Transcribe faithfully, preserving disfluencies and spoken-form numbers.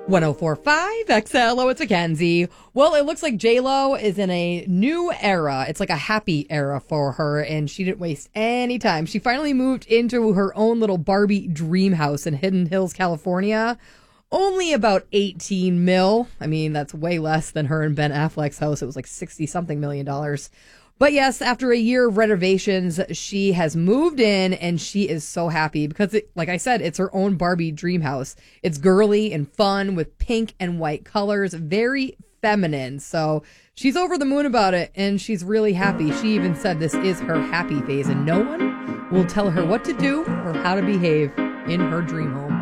one oh four point five X L. Oh, it's Mackenzie. Well, it looks like J-Lo is in a new era. It's like a happy era for her, and she didn't waste any time. She finally moved into her own little Barbie dream house in Hidden Hills, California. Only about eighteen mil. I mean, that's way less than her and Ben Affleck's house. It was like sixty something million dollars. But yes, after a year of renovations, she has moved in and she is so happy because, it, like I said, it's her own Barbie dream house. It's girly and fun with pink and white colors, very feminine. So she's over the moon about it and she's really happy. She even said this is her happy phase and no one will tell her what to do or how to behave in her dream home.